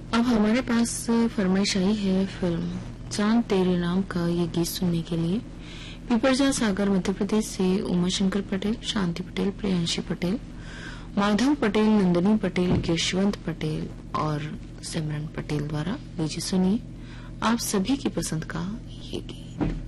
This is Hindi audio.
अब हमारे पास फरमाइश आई है फिल्म चांद तेरे नाम का ये गीत सुनने के लिए। पीपरजा सागर मध्य प्रदेश से उमा शंकर पटेल, शांति पटेल, प्रियांशी पटेल, माधव पटेल, नंदिनी पटेल, यशवंत पटेल और सिमरन पटेल द्वारा। लीजिए सुनिए आप सभी की पसंद का ये गीत।